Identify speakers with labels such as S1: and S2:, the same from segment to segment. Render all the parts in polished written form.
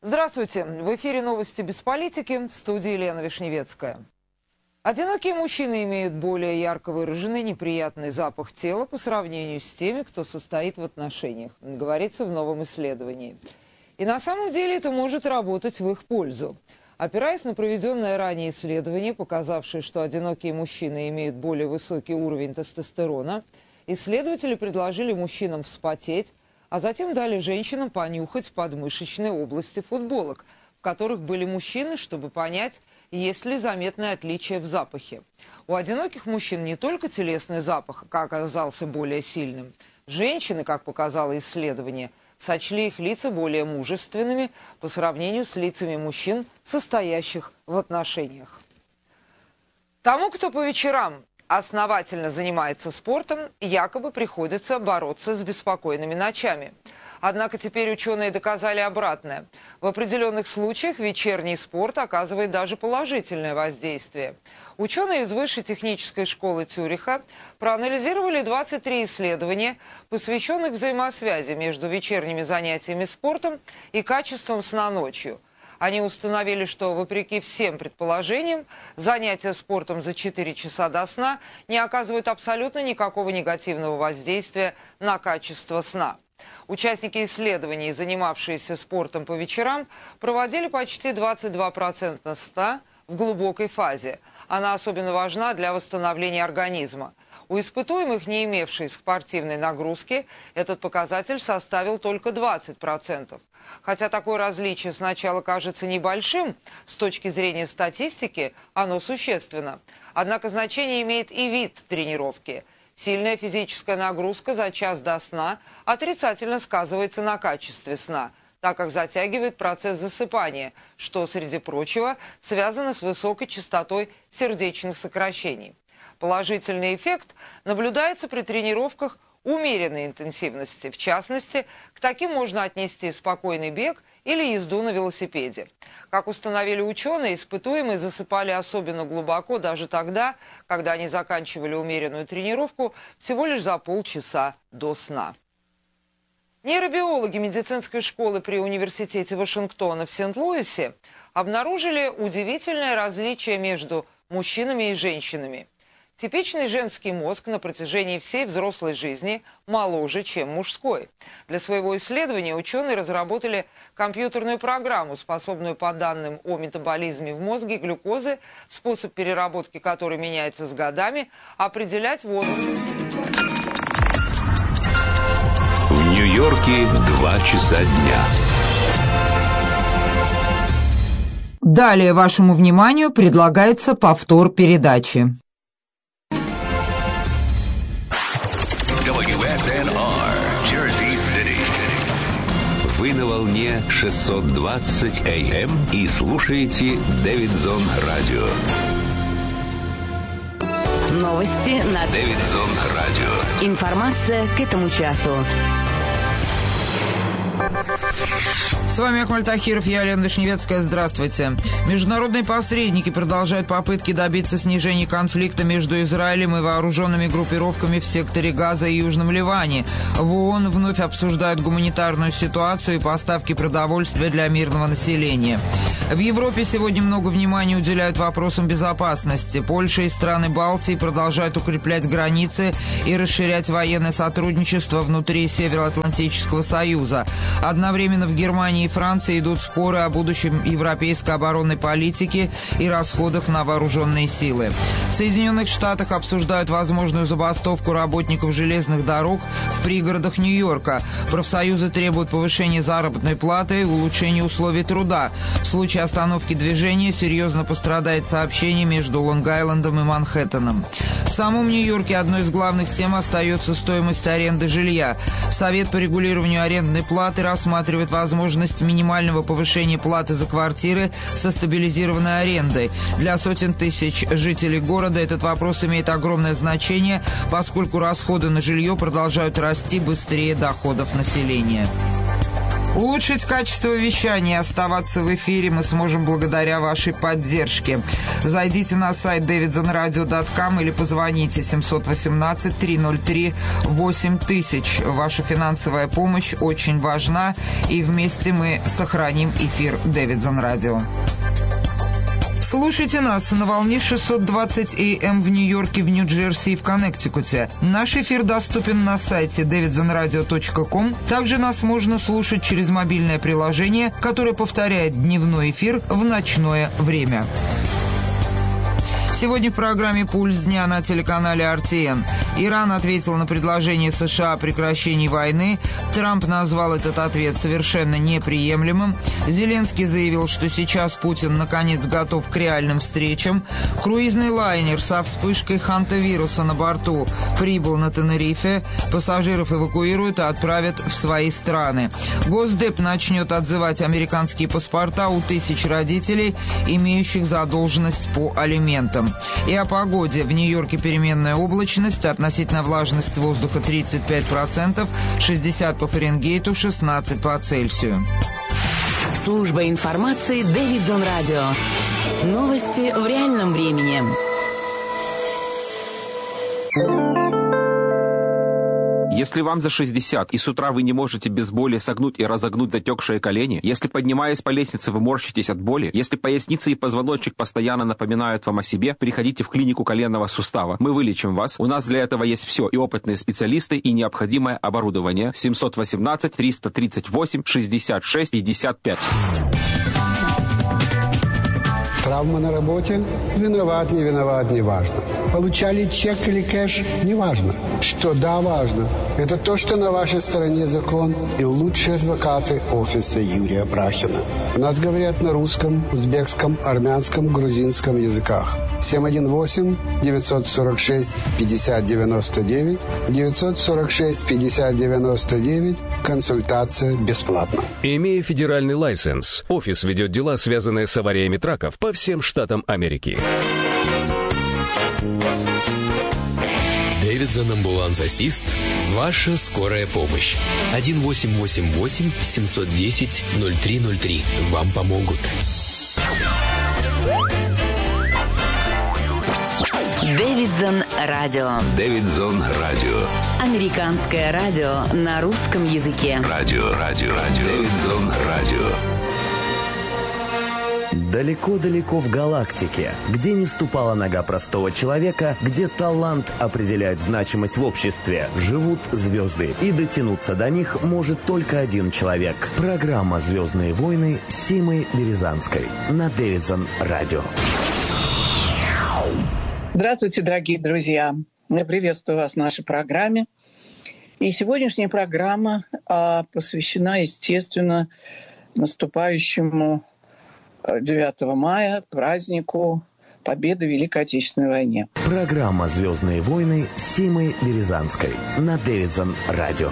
S1: Здравствуйте. В эфире новости без политики. В студии Елена Вишневецкая. Одинокие мужчины имеют более ярко выраженный неприятный запах тела по сравнению с теми, кто состоит в отношениях, говорится в новом исследовании. И на самом деле это может работать в их пользу. Опираясь на проведенное ранее исследование, показавшее, что одинокие мужчины имеют более высокий уровень тестостерона, исследователи предложили мужчинам вспотеть, а затем дали женщинам понюхать подмышечные области футболок, в которых были мужчины, чтобы понять, есть ли заметное отличие в запахе. У одиноких мужчин не только телесный запах оказался более сильным. Женщины, как показало исследование, сочли их лица более мужественными по сравнению с лицами мужчин, состоящих в отношениях. Тому, кто по вечерам основательно занимается спортом, якобы приходится бороться с беспокойными ночами. Однако теперь ученые доказали обратное. В определенных случаях вечерний спорт оказывает даже положительное воздействие. Ученые из Высшей технической школы Цюриха проанализировали 23 исследования, посвященных взаимосвязи между вечерними занятиями спортом и качеством сна ночью. Они установили, что, вопреки всем предположениям, занятия спортом за 4 часа до сна не оказывают абсолютно никакого негативного воздействия на качество сна. Участники исследований, занимавшиеся спортом по вечерам, проводили почти 22% сна в глубокой фазе. Она особенно важна для восстановления организма. У испытуемых, не имевших спортивной нагрузки, этот показатель составил только 20%. Хотя такое различие сначала кажется небольшим, с точки зрения статистики оно существенно. Однако значение имеет и вид тренировки. Сильная физическая нагрузка за час до сна отрицательно сказывается на качестве сна, так как затягивает процесс засыпания, что, среди прочего, связано с высокой частотой сердечных сокращений. Положительный эффект наблюдается при тренировках умеренной интенсивности. В частности, к таким можно отнести спокойный бег или езду на велосипеде. Как установили ученые, испытуемые засыпали особенно глубоко даже тогда, когда они заканчивали умеренную тренировку всего лишь за полчаса до сна. Нейробиологи медицинской школы при университете Вашингтона в Сент-Луисе обнаружили удивительное различие между мужчинами и женщинами. Типичный женский мозг на протяжении всей взрослой жизни моложе, чем мужской. Для своего исследования ученые разработали компьютерную программу, способную по данным о метаболизме в мозге глюкозы, способ переработки которой меняется с годами, определять возраст.
S2: В Нью-Йорке 2 часа дня.
S1: Далее вашему вниманию предлагается повтор передачи.
S2: WSNR, Jersey City. Вы на волне 620 AM и слушаете Дэвидсон Радио.
S3: Новости на
S2: Дэвидсон Радио.
S3: Информация к этому часу.
S1: С вами Акмаль Тахиров, я Елена Вишневецкая. Здравствуйте. Международные посредники продолжают попытки добиться снижения конфликта между Израилем и вооруженными группировками в секторе Газа и Южном Ливане. В ООН вновь обсуждают гуманитарную ситуацию и поставки продовольствия для мирного населения. В Европе сегодня много внимания уделяют вопросам безопасности. Польша и страны Балтии продолжают укреплять границы и расширять военное сотрудничество внутри Североатлантического союза. Одновременно в Германии и Франции идут споры о будущем европейской оборонной политики и расходах на вооруженные силы. В Соединенных Штатах обсуждают возможную забастовку работников железных дорог в пригородах Нью-Йорка. Профсоюзы требуют повышения заработной платы и улучшения условий труда. В случае остановки движения серьезно пострадает сообщение между Лонг-Айлендом и Манхэттеном. В самом Нью-Йорке одной из главных тем остается стоимость аренды жилья. Совет по регулированию арендной платы рассматривает возможность минимального повышения платы за квартиры со стабилизированной арендой. Для сотен тысяч жителей города этот вопрос имеет огромное значение, поскольку расходы на жилье продолжают расти быстрее доходов населения. Улучшить качество вещания и оставаться в эфире мы сможем благодаря вашей поддержке. Зайдите на сайт davidsonradio.com или позвоните 718-303-8000. Ваша финансовая помощь очень важна, и вместе мы сохраним эфир Davidson Radio. Слушайте нас на волне 620 АМ в Нью-Йорке, в Нью-Джерси и в Коннектикуте. Наш эфир доступен на сайте davidsonradio.com. Также нас можно слушать через мобильное приложение, которое повторяет дневной эфир в ночное время. Сегодня в программе «Пульс дня» на телеканале RTN. Иран ответил на предложение США о прекращении войны. Трамп назвал этот ответ совершенно неприемлемым. Зеленский заявил, что сейчас Путин наконец готов к реальным встречам. Круизный лайнер со вспышкой хантавируса на борту прибыл на Тенерифе. Пассажиров эвакуируют и отправят в свои страны. Госдеп начнет отзывать американские паспорта у тысяч родителей, имеющих задолженность по алиментам. И о погоде. В Нью-Йорке переменная облачность, относительная влажность воздуха 35%, 60 по Фаренгейту, 16 по Цельсию.
S3: Служба информации Davidson Radio. Новости в реальном времени.
S4: Если вам за 60 и с утра вы не можете без боли согнуть и разогнуть затекшие колени, если, поднимаясь по лестнице, вы морщитесь от боли, если поясница и позвоночник постоянно напоминают вам о себе, приходите в клинику коленного сустава. Мы вылечим вас. У нас для этого есть все: и опытные специалисты, и необходимое оборудование. 718-338-66-55.
S5: Травма на работе? Виноват, не виноват, не важно. Получали чек или кэш? Не важно. Что да, важно. Это то, что на вашей стороне закон и лучшие адвокаты офиса Юрия Брахина. У нас говорят на русском, узбекском, армянском, грузинском языках. 718-946-5099, 946-5099, консультация бесплатна.
S6: Имея федеральный лайсенс, офис ведет дела, связанные с авариями траков по всем штатам Америки.
S7: Davidson Ambulance Assist. Ваша скорая помощь. 1-888-710-0303. Вам помогут.
S3: Davidson Radio.
S2: Davidson Radio.
S3: Американское радио на русском языке.
S2: Радио. Davidson Radio.
S8: Далеко-далеко в галактике, где не ступала нога простого человека, где талант определяет значимость в обществе, живут звезды. И дотянуться до них может только один человек. Программа «Звездные войны» с Симой Березанской на Davidson Radio.
S9: Здравствуйте, дорогие друзья. Я приветствую вас в нашей программе. И сегодняшняя программа посвящена, естественно, наступающему 9 мая, празднику Победы в Великой Отечественной войне.
S8: Программа «Звездные войны» с Симой Березанской на Davidson Radio.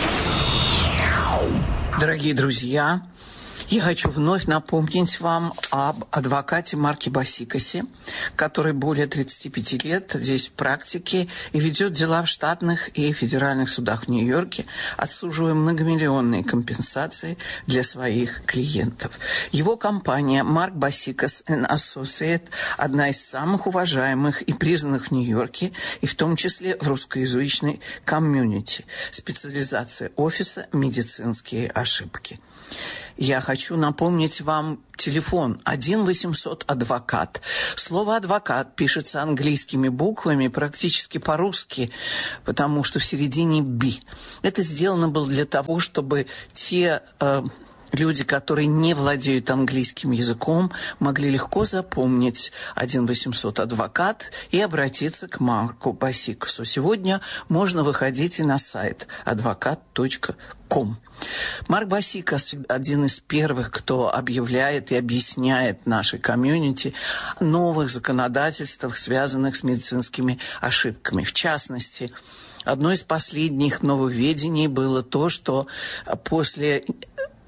S9: Дорогие друзья, я хочу вновь напомнить вам об адвокате Марке Басикасе, который более 35 лет здесь в практике и ведет дела в штатных и федеральных судах в Нью-Йорке, отсуживая многомиллионные компенсации для своих клиентов. Его компания Mark Basikas & Associates одна из самых уважаемых и признанных в Нью-Йорке, и в том числе в русскоязычной комьюнити. Специализация офиса «Медицинские ошибки». Я хочу напомнить вам телефон 1-800-адвокат. Слово «адвокат» пишется английскими буквами, практически по-русски, потому что в середине «би». Это сделано было для того, чтобы те люди, которые не владеют английским языком, могли легко запомнить 1-800-адвокат и обратиться к Марку Басикасу. Сегодня можно выходить и на сайт advocat.com. Марк Басикас один из первых, кто объявляет и объясняет нашей комьюнити о новых законодательствах, связанных с медицинскими ошибками. В частности, одно из последних нововведений было то, что после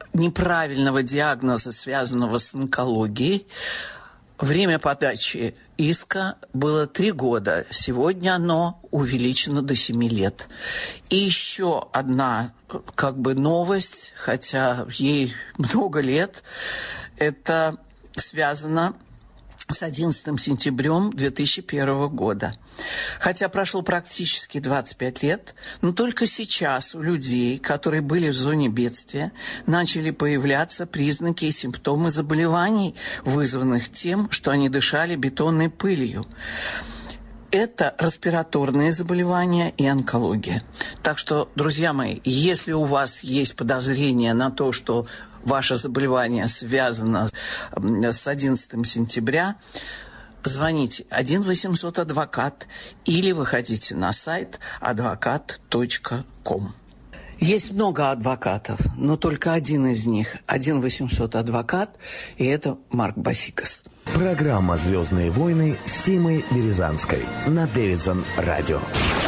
S9: неправильного диагноза, связанного с онкологией, время подачи иска было 3 года. Сегодня оно увеличено до 7 лет. И еще одна новость, хотя ей много лет, это связано с 11 сентября 2001 года. Хотя прошло практически 25 лет, но только сейчас у людей, которые были в зоне бедствия, начали появляться признаки и симптомы заболеваний, вызванных тем, что они дышали бетонной пылью. Это респираторные заболевания и онкология. Так что, друзья мои, если у вас есть подозрение на то, что ваше заболевание связано с 11 сентября, звоните 1-800-адвокат или выходите на сайт advocat.com. Есть много адвокатов, но только один из них, 1-800-адвокат, и это Марк Басикас.
S8: Программа «Звездные войны» с Симой Березанской на Дэвидсон Радио.